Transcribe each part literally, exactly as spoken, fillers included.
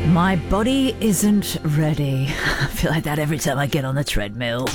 My body isn't ready. I feel like that every time I get on the treadmill.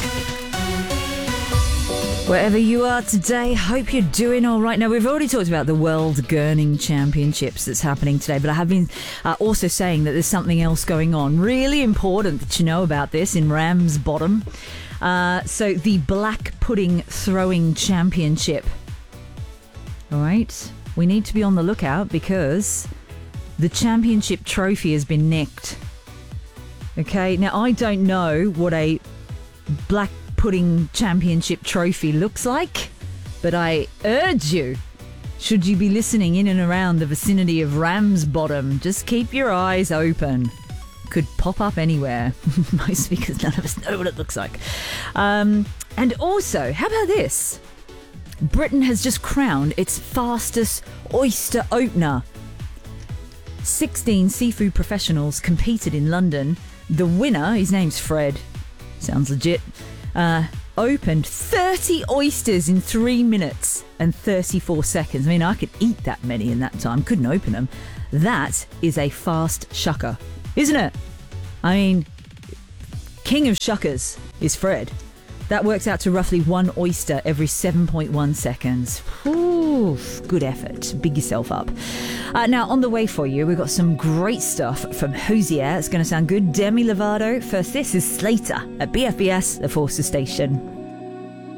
Wherever you are today, hope you're doing all right. Now, we've already talked about the World Gurning Championships that's happening today, but I have been uh, also saying that there's something else going on. Really important that you know about this in Ramsbottom. Uh, so, the Black Pudding Throwing Championship. All right. We need to be on the lookout because the championship trophy has been nicked. Okay. Now, I don't know what a Black Pudding Championship trophy looks like, but I urge you, should you be listening in and around the vicinity of Ramsbottom, just keep your eyes open. Could pop up anywhere, mostly because none of us know what it looks like. Um, and also, how about this? Britain has just crowned its fastest oyster opener. sixteen seafood professionals competed in London. The winner, his name's Fred, sounds legit, Uh, opened thirty oysters in three minutes and thirty-four seconds. I mean, I could eat that many in that time. Couldn't open them. That is a fast shucker, isn't it? I mean, king of shuckers is Fred. That works out to roughly one oyster every seven point one seconds. Ooh, good effort. Big yourself up. Uh, now, on the way for you, we've got some great stuff from Hosier. It's going to sound good. Demi Lovato. First, this is Slater at B F B S, the Forster Station.